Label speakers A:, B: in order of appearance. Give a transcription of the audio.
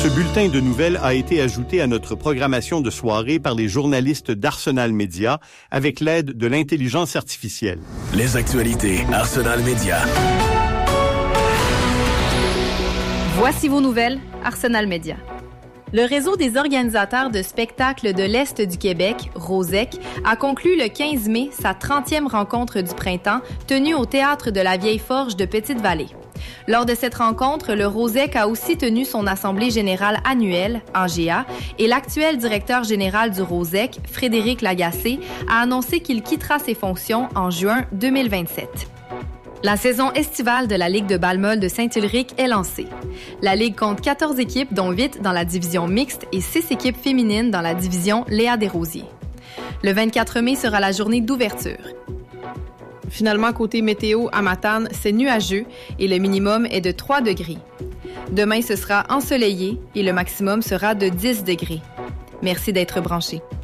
A: Ce bulletin de nouvelles a été ajouté à notre programmation de soirée par les journalistes d'Arsenal Média avec l'aide de l'intelligence artificielle.
B: Les actualités Arsenal Média.
C: Voici vos nouvelles, Arsenal Média. Le réseau des organisateurs de spectacles de l'Est du Québec, ROSEC, a conclu le 15 mai sa 30e rencontre du printemps tenue au Théâtre de la Vieille Forge de Petite-Vallée. Lors de cette rencontre, le ROSEC a aussi tenu son assemblée générale annuelle, AGA, et l'actuel directeur général du ROSEC, Frédéric Lagacé, a annoncé qu'il quittera ses fonctions en juin 2027. La saison estivale de la Ligue de balle-molle de Saint-Ulric est lancée. La Ligue compte 14 équipes, dont 8 dans la division mixte et 6 équipes féminines dans la division Léa Desrosiers. Le 24 mai sera la journée d'ouverture. Finalement, côté météo, à Matane, c'est nuageux et le minimum est de 3 degrés. Demain, ce sera ensoleillé et le maximum sera de 10 degrés. Merci d'être branchés.